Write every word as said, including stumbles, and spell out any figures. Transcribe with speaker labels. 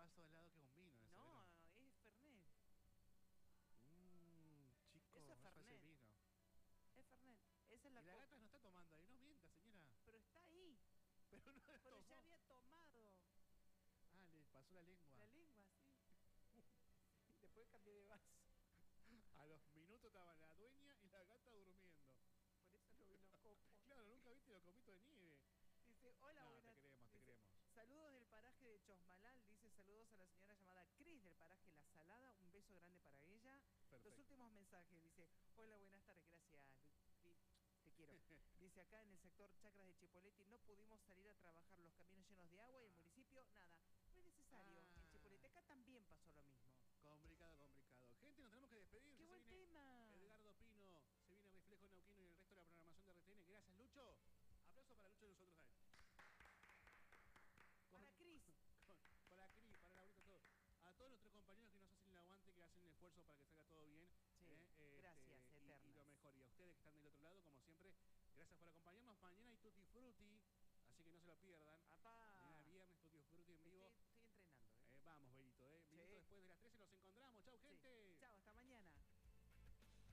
Speaker 1: vaso de helado que un vino.
Speaker 2: No, no, es Fernet.
Speaker 1: Mmm, chico,
Speaker 2: Eso es
Speaker 1: eso es
Speaker 2: Fernet.
Speaker 1: vino.
Speaker 2: Es Fernet. Esa es la
Speaker 1: Y la
Speaker 2: copa.
Speaker 1: gata no está tomando ahí, no mienta, señora.
Speaker 2: Pero está ahí.
Speaker 1: Pero no la
Speaker 2: Pero
Speaker 1: tomó.
Speaker 2: ya había tomado.
Speaker 1: Ah, le pasó la lengua.
Speaker 2: La lengua, sí. Y después cambié de vaso.
Speaker 1: A los minutos estaba la dueña y la gata durmiendo.
Speaker 2: Por eso no vino copo.
Speaker 1: Claro, nunca viste los copitos de nieve.
Speaker 2: Dice, hola,
Speaker 1: No,
Speaker 2: buenas.
Speaker 1: te queremos, te
Speaker 2: Dice,
Speaker 1: queremos.
Speaker 2: saludos del paraje de Chosmalal. Dice, saludos a la señora llamada Cris del paraje La Salada. Un beso grande para ella.
Speaker 1: Perfecto.
Speaker 2: Los últimos mensajes. Dice, hola, buenas tardes. Gracias, Cris. Te quiero. Dice, acá en el sector Chacras de Chipoleti no pudimos salir a trabajar, los caminos llenos de agua y el municipio, nada. No es necesario.
Speaker 1: Ah.
Speaker 2: En Chipoleti acá también pasó lo mismo.
Speaker 1: Complicado, complicado. Gente, nos tenemos que despedir.
Speaker 2: ¡Qué
Speaker 1: Ya
Speaker 2: buen
Speaker 1: se viene
Speaker 2: tema!
Speaker 1: Edgardo Pino, se viene Reflejo Neuquino y el resto de la programación de R T N. Gracias, Lucho. Aplauso para Lucho y nosotros también.
Speaker 2: Para Cris.
Speaker 1: Para Cris, para Laurito, todo. A todos nuestros compañeros que nos hacen el aguante, que hacen el esfuerzo para que salga todo bien.
Speaker 2: Sí,
Speaker 1: eh,
Speaker 2: gracias,
Speaker 1: este,
Speaker 2: eternas.
Speaker 1: Y, y lo mejor. Y a ustedes que están del otro lado, como siempre, gracias por acompañarnos. Mañana hay Tutti Frutti, así que no se lo pierdan.
Speaker 2: ¡Apá!
Speaker 1: Mañana viernes, Tutti Frutti en vivo.
Speaker 2: Estoy, estoy entrenando, ¿eh?
Speaker 1: Eh, vamos, Belito.